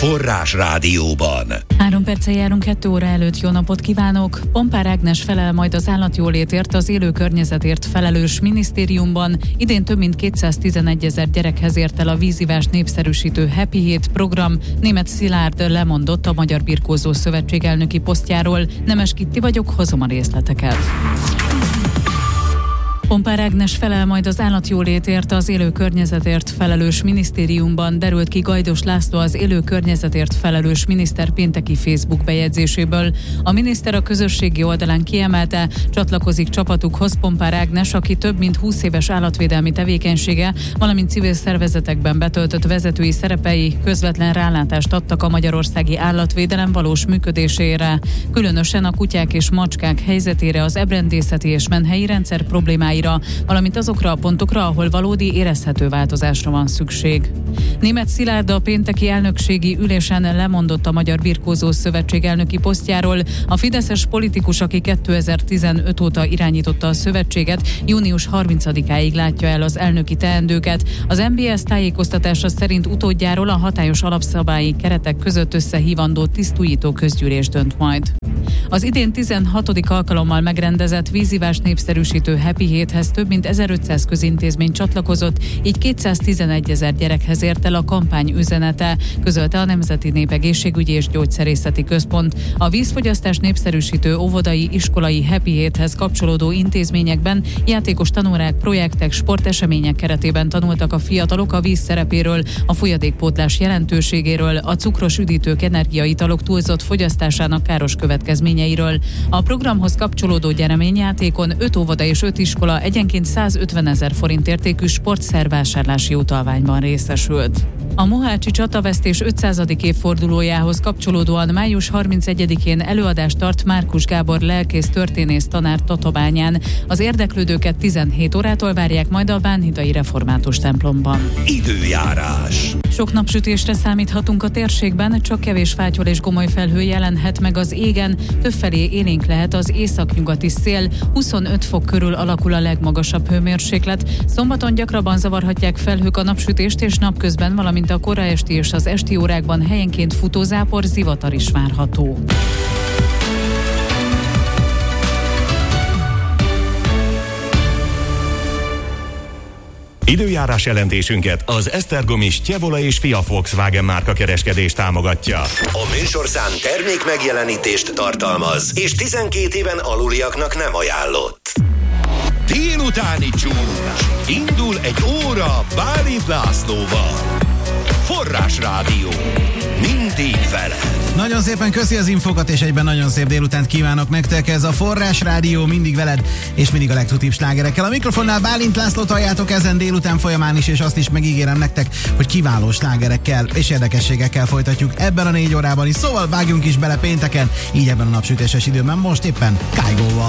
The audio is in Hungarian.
Forrás Rádióban. 3 perccel járunk 2 óra előtt, jó napot kívánok! Pompár Ágnes felel majd az állatjólétért, az élő környezetért felelős minisztériumban. Idén több mint 211 000 gyerekhez ért el a vízivás népszerűsítő Happy Hét program. Németh Szilárd lemondott a Magyar Birkózó Szövetség elnöki posztjáról. Nemes Kitti vagyok, hozom a részleteket. Pompár Ágnes felel majd az állatjólétért, az élő környezetért felelős minisztériumban, derült ki Gajdos László, az élő környezetért felelős miniszter pénteki Facebook bejegyzéséből. A miniszter a közösségi oldalán kiemelte, csatlakozik csapatukhoz Pompár Ágnes, aki több mint 20 éves állatvédelmi tevékenysége, valamint civil szervezetekben betöltött vezetői szerepei közvetlen rálátást adtak a magyarországi állatvédelem valós működésére, különösen a kutyák és macskák helyzetére, az ebrendészeti és menhelyi rendszer problémáira, valamint azokra a pontokra, ahol valódi érezhető változásra van szükség. Németh Szilárd a pénteki elnökségi ülésen lemondott a Magyar Birkózó Szövetség elnöki posztjáról. A fideszes politikus, aki 2015 óta irányította a szövetséget, június 30-áig látja el az elnöki teendőket. Az MBS tájékoztatása szerint utódjáról a hatályos alapszabályi keretek között összehívandó tisztújító közgyűlés dönt majd. Az idén 16. alkalommal megrendezett vízivás népszerűsítő Happy Héthez több mint 1500 közintézmény csatlakozott, így 211 000 gyerekhez ért el a kampány üzenete, közölte a Nemzeti Népegészségügyi és Gyógyszerészeti Központ. A vízfogyasztás népszerűsítő óvodai, iskolai Happy Héthez kapcsolódó intézményekben játékos tanórák, projektek, sportesemények keretében tanultak a fiatalok a víz szerepéről, a folyadékpótlás jelentőségéről, a cukros üdítők, energiaitalok túlzott fogyasztásának káros következményeiről. A programhoz kapcsolódó gyereményjátékon 5 óvoda és 5 iskola egyenként 150 000 forint értékű sportszervásárlási utalványban részesült. A mohácsi csatavesztés 500. évfordulójához kapcsolódóan május 31-én előadást tart Márkus Gábor lelkész történész tanár Tatabányán. Az érdeklődőket 17 órától várják majd a bánhidai református templomban. Időjárás. Sok napsütésre számíthatunk a térségben, csak kevés fátyol és gomoly felhő jelenhet meg az égen, többfelé élénk lehet az északnyugati szél, 25 fok körül alakul a legmagasabb hőmérséklet. Szombaton gyakrabban zavarhatják felhők a napsütést, és napközben, valamint a kora esti és az esti órákban helyenként futózápor, zivatar is várható. Időjárás jelentésünket az Esztergomi Stjevola és Fia Volkswagen márka kereskedés támogatja. A műsorszám termék megjelenítést tartalmaz, és 12 éven aluliaknak nem ajánlott. Délutáni csúcs. Indul egy óra Bálint Lászlóval. Forrás Rádió. Mindig veled. Nagyon szépen köszi az infokat, és egyben nagyon szép délutánt kívánok nektek. Ez a Forrás Rádió, mindig veled, és mindig a legtutibb slágerekkel. A mikrofonnál Bálint Lászlót halljátok ezen délután folyamán is, és azt is megígérem nektek, hogy kiváló slágerekkel és érdekességekkel folytatjuk ebben a 4 órában is. Szóval vágjunk is bele pénteken, így ebben a napsütéses időben, most éppen Kygo-val.